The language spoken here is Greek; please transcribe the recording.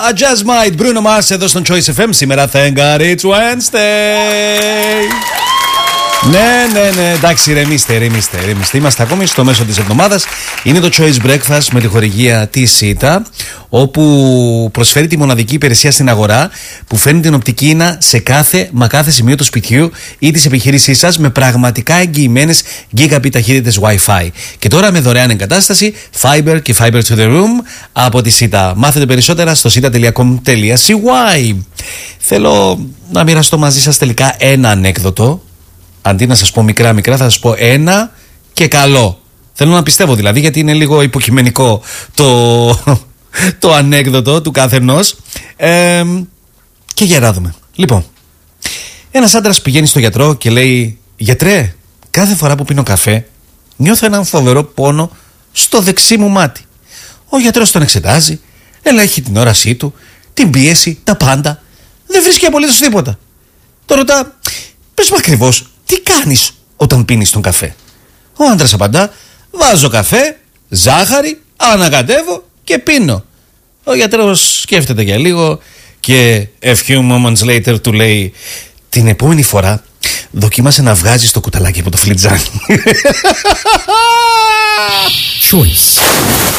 A Just Might, Bruno Mars εδώ στον Choice FM. Σήμερα Thank God It's Wednesday. Ναι, εντάξει, ρεμίστε. Είμαστε ακόμη στο μέσο της εβδομάδας. Είναι το Choice Breakfast με τη χορηγία της ΣΥΤΑ, όπου προσφέρει τη μοναδική υπηρεσία στην αγορά που φέρνει την οπτική ίνα σε κάθε σημείο του σπιτιού ή της επιχείρησής σας με πραγματικά εγγυημένες gigabit ταχύτητες Wi-Fi. Και τώρα με δωρεάν εγκατάσταση Fiber και Fiber to the Room από τη ΣΥΤΑ. Μάθετε περισσότερα στο sita.com.cy. Θέλω να μοιραστώ μαζί σας τελικά ένα ανέκδοτο. Αντί να σας πω μικρά, θα σας πω ένα και καλό. Θέλω να πιστεύω δηλαδή, γιατί είναι λίγο υποκειμενικό το ανέκδοτο του καθενός. Και για να δούμε. Λοιπόν, ένας άντρας πηγαίνει στο γιατρό και λέει: γιατρέ, κάθε φορά που πίνω καφέ νιώθω έναν φοβερό πόνο στο δεξί μου μάτι. Ο γιατρός τον εξετάζει, ελέγχει την όρασή του, την πίεση, τα πάντα. Δεν βρίσκει απολύτως τίποτα. Τον ρωτά: πες μου ακριβώς, τι κάνεις όταν πίνεις τον καφέ? Ο άντρας απαντά: βάζω καφέ, ζάχαρη, ανακατεύω και πίνω. Ο γιατρός σκέφτεται για λίγο και a few moments later του λέει: την επόμενη φορά δοκίμασε να βγάζεις το κουταλάκι από το φλιτζάνι. Choice.